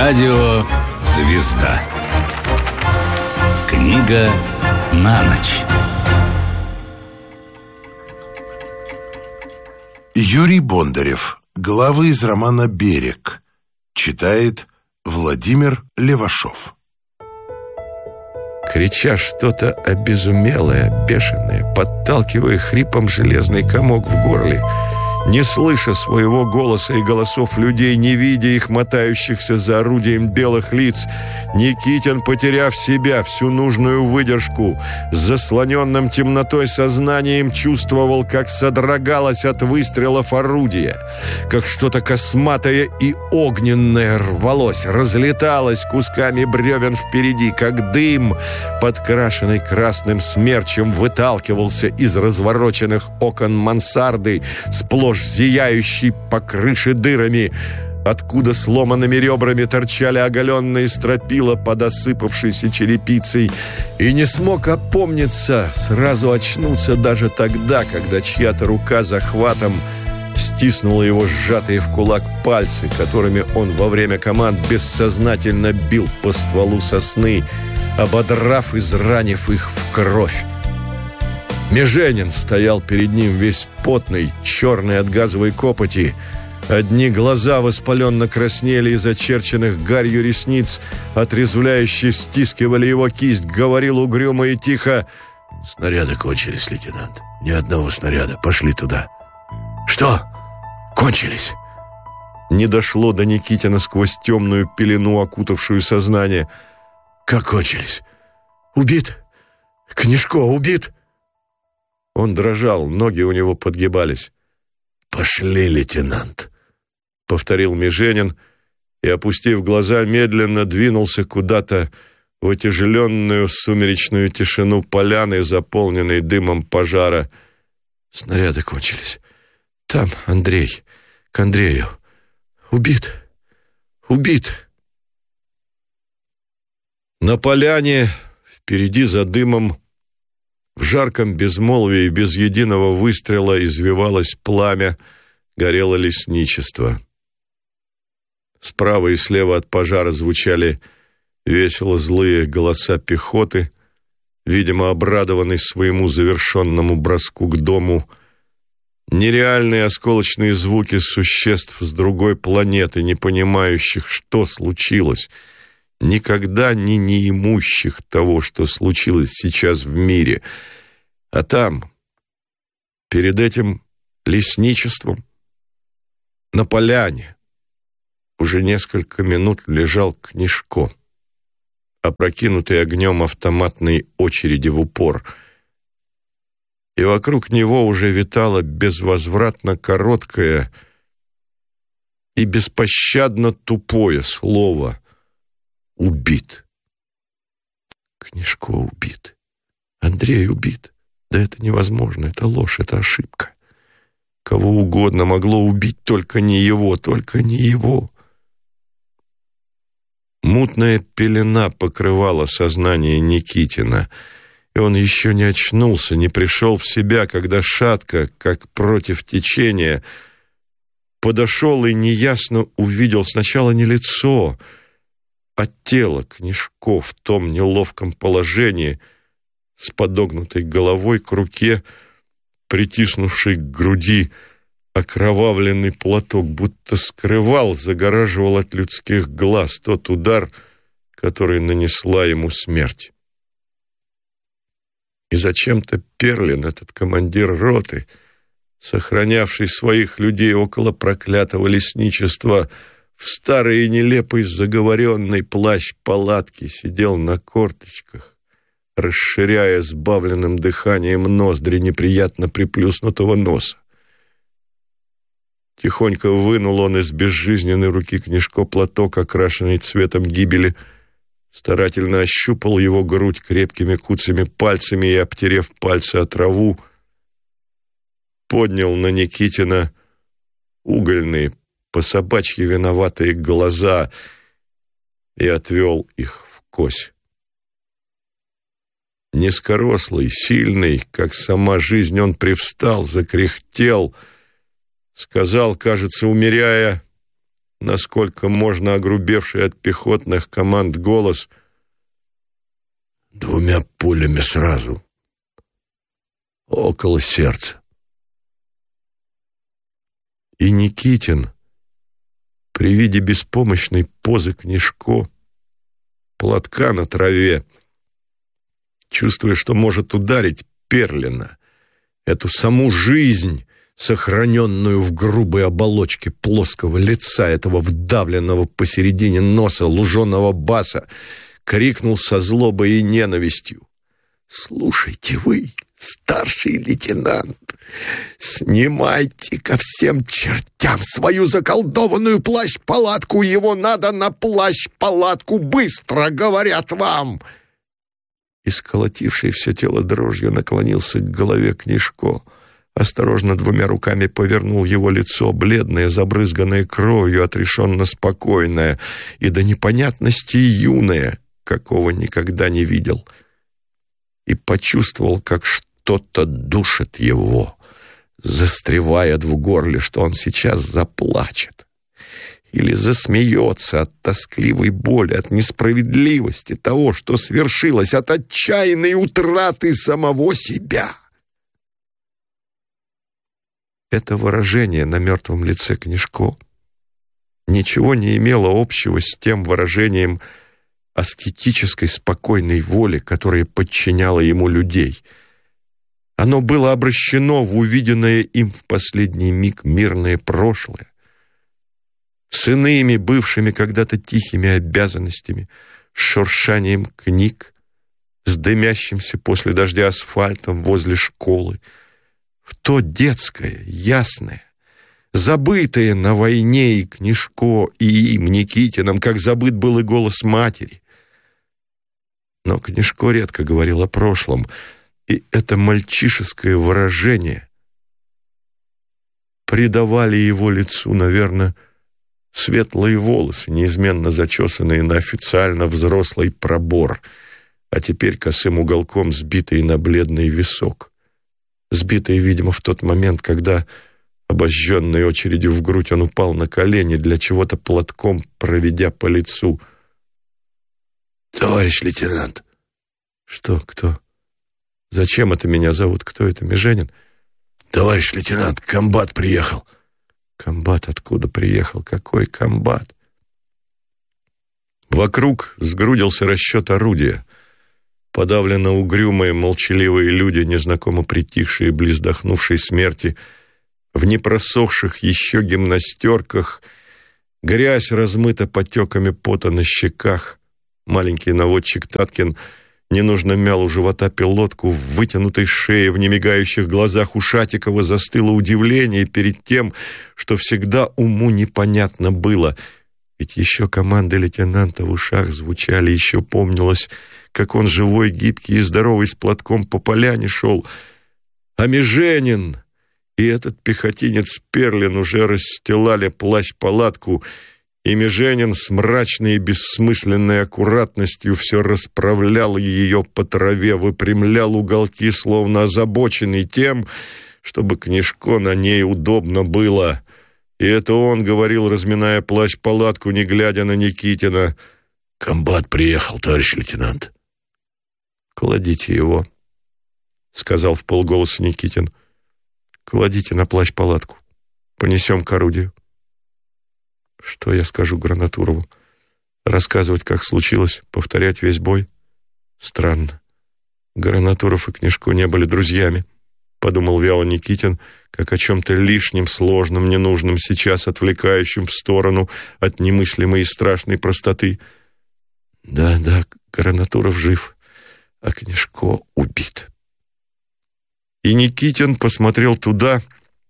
Радио «Звезда». Книга на ночь. Юрий Бондарев. Главы из романа «Берег». Читает Владимир Левашов. Крича что-то обезумелое, бешеное, подталкивая хрипом железный комок в горле, не слыша своего голоса и голосов людей, не видя их мотающихся за орудием белых лиц, Никитин, потеряв себя, всю нужную выдержку, с заслоненным темнотой сознанием чувствовал, как содрогалось от выстрелов орудия, как что-то косматое и огненное рвалось, разлеталось кусками бревен впереди, как дым, подкрашенный красным смерчем, выталкивался из развороченных окон мансарды, сплошь зияющий по крыше дырами, откуда сломанными ребрами торчали оголенные стропила под осыпавшейся черепицей, и не смог опомниться, сразу очнуться даже тогда, когда чья-то рука захватом стиснула его сжатые в кулак пальцы, которыми он во время команд бессознательно бил по стволу сосны, ободрав, изранив их в кровь. Меженин стоял перед ним весь потный, черный от газовой копоти. Одни глаза воспаленно краснели из очерченных гарью ресниц, отрезвляюще стискивали его кисть, говорил угрюмо и тихо: «Снаряды кончились, лейтенант. Ни одного снаряда. Пошли туда». «Что? Кончились?» Не дошло до Никитина сквозь темную пелену, окутавшую сознание. «Как кончились? Убит? Книжко убит?» Он дрожал, ноги у него подгибались. «Пошли, лейтенант», — повторил Меженин и, опустив глаза, медленно двинулся куда-то в отяжеленную сумеречную тишину поляны, заполненной дымом пожара. «Снаряды кончились. Там Андрей, к Андрею. Убит. Убит». На поляне, впереди за дымом, в жарком безмолвии без единого выстрела извивалось пламя, горело лесничество. Справа и слева от пожара звучали весело злые голоса пехоты, видимо, обрадованный своему завершенному броску к дому. Нереальные осколочные звуки существ с другой планеты, не понимающих, что случилось, никогда не неимущих того, что случилось сейчас в мире. А там, перед этим лесничеством, на поляне, уже несколько минут лежал Книжко, опрокинутый огнем автоматной очереди в упор. И вокруг него уже витало безвозвратно короткое и беспощадно тупое слово «убит». Книжко убит. Андрей убит. Да это невозможно, это ложь, это ошибка. Кого угодно могло убить, только не его, только не его. Мутная пелена покрывала сознание Никитина, и он еще не очнулся, не пришел в себя, когда шатко, как против течения, подошел и неясно увидел сначала не лицо, а тело Книжко в том неловком положении, с подогнутой головой, к руке, притиснувшей к груди окровавленный платок, будто скрывал, загораживал от людских глаз тот удар, который нанесла ему смерть. И зачем-то Перлин, этот командир роты, сохранявший своих людей около проклятого лесничества, в старой и нелепой заговоренной плащ палатки сидел на корточках, расширяя сбавленным дыханием ноздри неприятно приплюснутого носа. Тихонько вынул он из безжизненной руки Книжко платок, окрашенный цветом гибели, старательно ощупал его грудь крепкими куцами пальцами и, обтерев пальцы о траву, поднял на Никитина угольные, по-собачьи виноватые глаза и отвел их вкось. Низкорослый, сильный, как сама жизнь, он привстал, закряхтел, сказал, кажется, умеряя: насколько можно огрубевший от пехотных команд голос: «2 пулями сразу, около сердца». И Никитин при виде беспомощной позы Книжко, платка на траве, чувствуя, что может ударить Перлина, эту саму жизнь, сохраненную в грубой оболочке плоского лица, этого вдавленного посередине носа луженого баса, крикнул со злобой и ненавистью: «Слушайте вы, старший лейтенант, снимайте ко всем чертям свою заколдованную плащ-палатку, его надо на плащ-палатку, быстро, говорят вам!» И сколотивший все тело дрожью наклонился к голове Книжко, осторожно 2 руками повернул его лицо, бледное, забрызганное кровью, отрешенно спокойное и до непонятности юное, какого никогда не видел, и почувствовал, как что-то душит его, застревает в горле, что он сейчас заплачет или засмеется от тоскливой боли, от несправедливости того, что свершилось, от отчаянной утраты самого себя. Это выражение на мертвом лице Книжко ничего не имело общего с тем выражением аскетической спокойной воли, которая подчиняла ему людей. Оно было обращено в увиденное им в последний миг мирное прошлое, с иными бывшими когда-то тихими обязанностями, с шуршанием книг, с дымящимся после дождя асфальтом возле школы, в то детское, ясное, забытое на войне и Книжко, и им, Никитиным, как забыт был и голос матери. Но Книжко редко говорил о прошлом, и это мальчишеское выражение придавали его лицу, наверное, светлые волосы, неизменно зачесанные на официально взрослый пробор, а теперь косым уголком сбитые на бледный висок. Сбитые, видимо, в тот момент, когда, обожженной очередью в грудь, он упал на колени, для чего-то платком проведя по лицу. «Товарищ лейтенант!» «Что? Кто? Зачем это меня зовут? Кто это? Меженин?» «Товарищ лейтенант, комбат приехал». «Комбат? Откуда приехал? Какой комбат?» Вокруг сгрудился расчет орудия. Подавленно угрюмые, молчаливые люди, незнакомо притихшие близ дохнувшей смерти, в непросохших еще гимнастерках, грязь размыта потеками пота на щеках. Маленький наводчик Таткин ненужно мял у живота пилотку, в вытянутой шее, в немигающих глазах у Шатикова застыло удивление перед тем, что всегда уму непонятно было. Ведь еще команды лейтенанта в ушах звучали, еще помнилось, как он живой, гибкий и здоровый с платком по поляне шел. А Меженин и этот пехотинец Перлин уже расстилали плащ-палатку, и Меженин с мрачной и бессмысленной аккуратностью все расправлял ее по траве, выпрямлял уголки, словно озабоченный тем, чтобы Книжко на ней удобно было. И это он говорил, разминая плащ-палатку, не глядя на Никитина: «Комбат приехал, товарищ лейтенант». «Кладите его», — сказал вполголоса Никитин. «Кладите на плащ-палатку. Понесем к орудию». Что я скажу Гранатурову? Рассказывать, как случилось, повторять весь бой? Странно. Гранатуров и Книжко не были друзьями, подумал вяло Никитин, как о чем-то лишнем, сложном, ненужном, сейчас отвлекающем в сторону от немыслимой и страшной простоты. Да, Гранатуров жив, а Книжко убит. И Никитин посмотрел туда,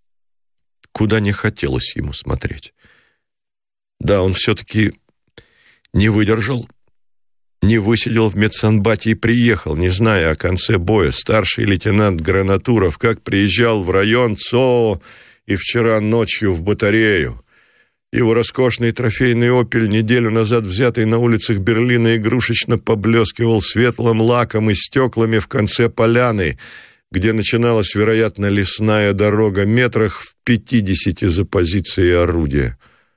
куда не хотелось ему смотреть. Да, он все-таки не выдержал, не высидел в медсанбате и приехал, не зная о конце боя. Старший лейтенант Гранатуров, как приезжал в район ЦО и вчера ночью в батарею. Его роскошный трофейный «Опель», неделю назад взятый на улицах Берлина, игрушечно поблескивал светлым лаком и стеклами в конце поляны, где начиналась, вероятно, лесная дорога, метрах в 50 за позицией орудия.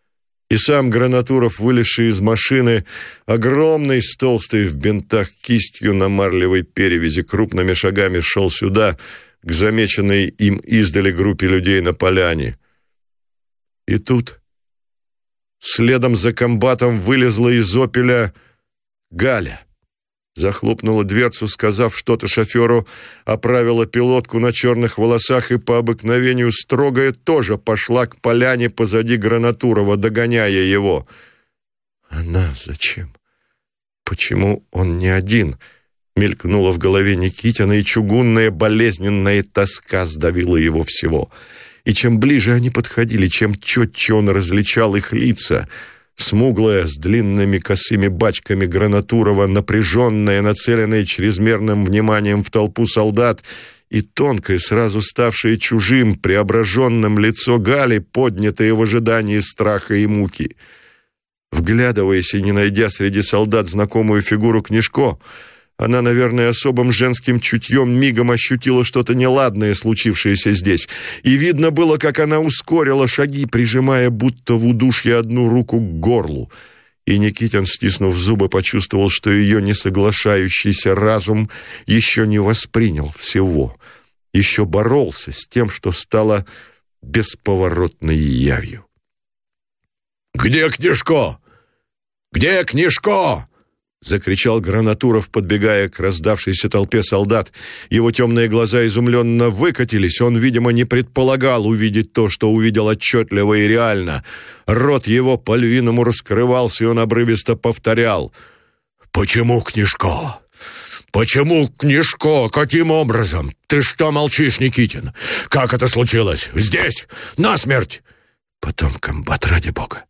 И сам Гранатуров, вылезший из машины, огромный, с толстой в бинтах кистью на марлевой перевязи, крупными шагами шел сюда, к замеченной им издали группе людей на поляне. И тут следом за комбатом вылезла из «Опеля» Галя. Захлопнула дверцу, сказав что-то шоферу, оправила пилотку на черных волосах и по обыкновению строгая тоже пошла к поляне позади Гранатурова, догоняя его. Она зачем? Почему он не один? Мелькнула в голове Никитина, и чугунная болезненная тоска сдавила его всего. И чем ближе они подходили, чем четче он различал их лица. Смуглая, с длинными косыми бачками Гранатурова, напряженная, нацеленная чрезмерным вниманием в толпу солдат, и тонкое, сразу ставшее чужим, преображенным лицо Гали, поднятое в ожидании страха и муки. Вглядываясь и не найдя среди солдат знакомую фигуру Книжко, она, наверное, особым женским чутьем мигом ощутила что-то неладное, случившееся здесь. И видно было, как она ускорила шаги, прижимая будто в удушье одну руку к горлу. И Никитин, стиснув зубы, почувствовал, что ее несоглашающийся разум еще не воспринял всего. Еще боролся с тем, что стало бесповоротной явью. «Где Книжко? Где Книжко?» — закричал Гранатуров, подбегая к раздавшейся толпе солдат. Его темные глаза изумленно выкатились. Он, видимо, не предполагал увидеть то, что увидел отчетливо и реально. Рот его по-львиному раскрывался, и он обрывисто повторял: «Почему Книжко? Почему Книжко? Каким образом? Ты что молчишь, Никитин? Как это случилось? Здесь? Насмерть!» «Потом, комбат, ради бога».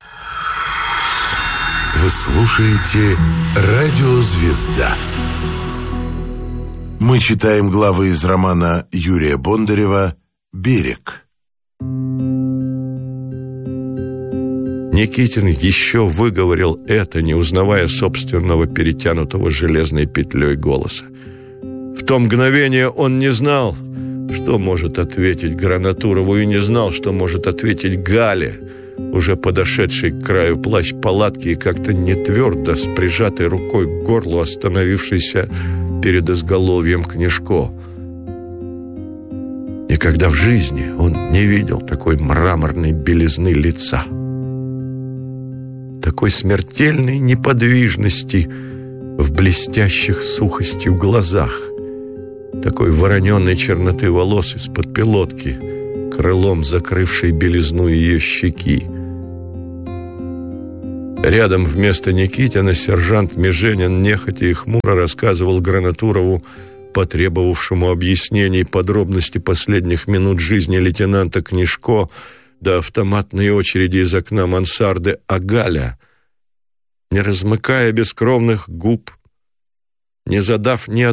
Вы слушаете «Радио Звезда». Мы читаем главы из романа Юрия Бондарева «Берег». Никитин еще выговорил это, не узнавая собственного перетянутого железной петлей голоса. В то мгновение он не знал, что может ответить Гранатурову, и не знал, что может ответить Гале, уже подошедший к краю плащ-палатки и как-то не твердо, с прижатой рукой к горлу, остановившейся перед изголовьем Книжко. Никогда в жизни он не видел такой мраморной белизны лица, такой смертельной неподвижности в блестящих сухостью глазах, такой вороненой черноты волос из-под пилотки, крылом закрывшей белизну ее щеки. Рядом вместо Никитина сержант Меженин нехотя и хмуро рассказывал Гранатурову, потребовавшему объяснений, подробности последних минут жизни лейтенанта Книжко до автоматной очереди из окна мансарды, а Галя, не размыкая бескровных губ, не задав ни